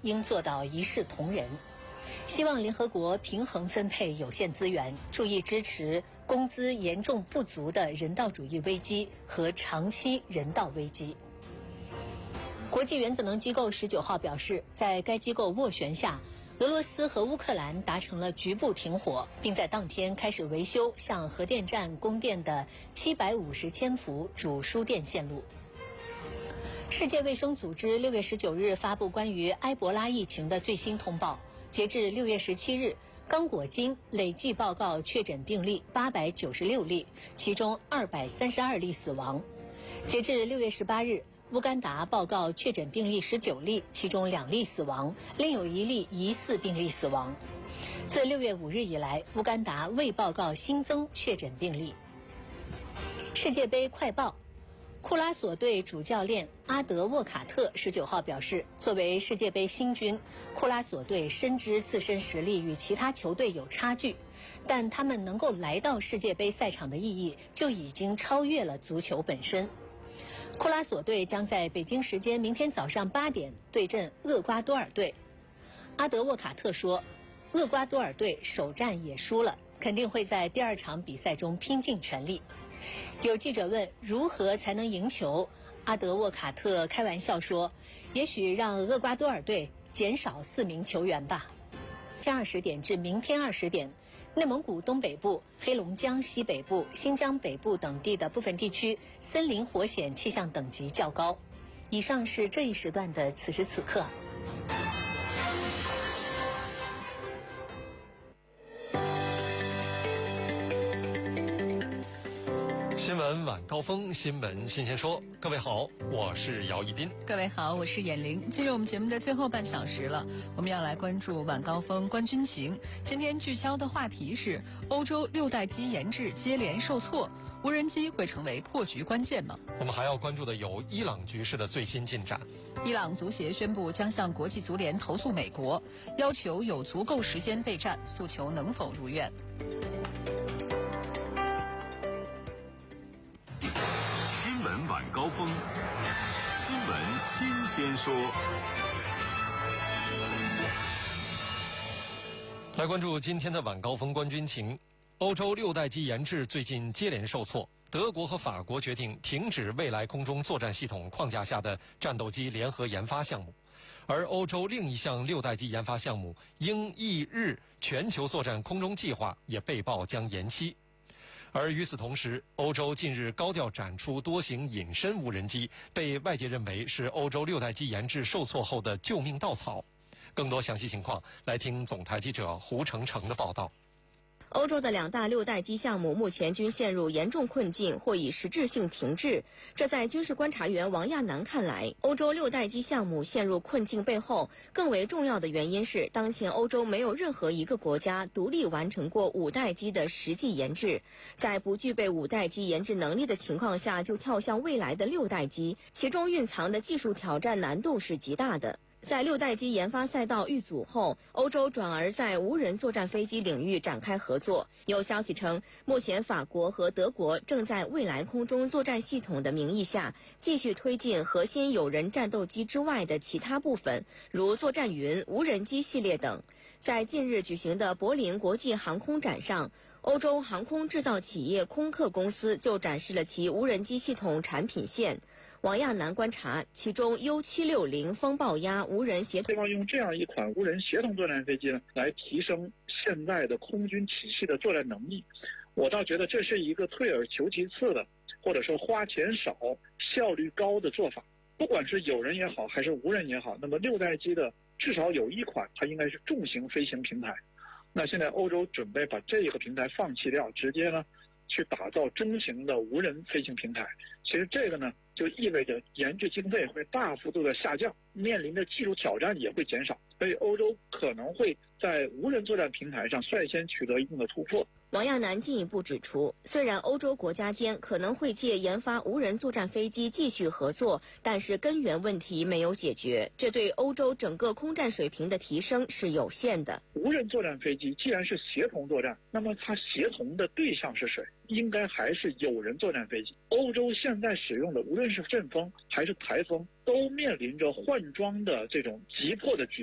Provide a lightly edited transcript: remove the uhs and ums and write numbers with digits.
应做到一视同仁。希望联合国平衡分配有限资源，注意支持工资严重不足的人道主义危机和长期人道危机。国际原子能机构19号表示，在该机构斡旋下，俄罗斯和乌克兰达成了局部停火，并在当天开始维修向核电站供电的750千伏主输电线路。世界卫生组织6月19日发布关于埃博拉疫情的最新通报，截至6月17日，刚果金累计报告确诊病例896例，其中232例死亡。截至6月18日，乌干达报告确诊病例19例，其中2例死亡，另有1例疑似病例死亡。自6月5日以来，乌干达未报告新增确诊病例。世界杯快报，库拉索队主教练阿德沃卡特19号表示，作为世界杯新军，库拉索队深知自身实力与其他球队有差距，但他们能够来到世界杯赛场的意义就已经超越了足球本身。库拉索队将在北京时间明天早上8点对阵厄瓜多尔队。阿德沃卡特说，厄瓜多尔队首战也输了，肯定会在第2场比赛中拼尽全力。有记者问如何才能赢球，阿德沃卡特开玩笑说，也许让厄瓜多尔队减少4名球员吧。天20点至明天20点，内蒙古东北部、黑龙江西北部、新疆北部等地的部分地区森林火险气象等级较高。以上是这一时段的此时此刻。 新闻晚高峰，新闻新鲜说。各位好，我是姚一斌。 各位好，我是闫玲。进入我们节目的最后半小时了，我们要来关注晚高峰观军情。今天聚焦的话题是欧洲6代机研制接连受挫，无人机会成为破局关键吗？ 我们还要关注的有伊朗局势的最新进展。 伊朗足协宣布将向国际足联投诉美国，要求有足够时间备战，诉求能否如愿？ 新闻晚高峰，新闻新鲜说。 来关注今天的晚高峰观军情。欧洲6代机研制最近接连受挫，德国和法国决定停止未来空中作战系统框架下的战斗机联合研发项目，而欧洲另一项6代机研发项目英意日全球作战空中计划也被曝将延期。而与此同时，欧洲近日高调展出多型隐身无人机，被外界认为是欧洲6代机研制受挫后的救命稻草。更多详细情况，来听总台记者胡成成的报道。 欧洲的2大6代机项目目前均陷入严重困境或已实质性停滞。这在军事观察员王亚楠看来，欧洲6代机项目陷入困境背后，更为重要的原因是当前欧洲没有任何一个国家独立完成过5代机的实际研制。在不具备5代机研制能力的情况下就跳向未来的6代机，其中蕴藏的技术挑战难度是极大的。在6代机研发赛道遇阻后，欧洲转而在无人作战飞机领域展开合作。有消息称，目前法国和德国正在未来空中作战系统的名义下，继续推进核心有人战斗机之外的其他部分，如作战云、无人机系列等。在近日举行的柏林国际航空展上，欧洲航空制造企业空客公司就展示了其无人机系统产品线。王亚楠观察，其中 U760 风暴鸭无人协同， 希望用这样一款无人协同作战飞机呢，来提升现在的空军体系的作战能力。我倒觉得这是一个退而求其次的，或者说花钱少、效率高的做法。不管是有人也好，还是无人也好，那么6代机的至少有一款，它应该是重型飞行平台。那现在欧洲准备把这个平台放弃掉，直接呢去打造中型的无人飞行平台。其实这个呢，就意味着研制经费会大幅度的下降，面临的技术挑战也会减少，所以欧洲可能会在无人作战平台上率先取得一定的突破。 王亚楠进一步指出，虽然欧洲国家间可能会借研发无人作战飞机继续合作，但是根源问题没有解决，这对欧洲整个空战水平的提升是有限的。 无人作战飞机既然是协同作战，那么它协同的对象是谁？应该还是有人作战飞机。欧洲现在使用的无论是阵风还是台风，都面临着换装的这种急迫的局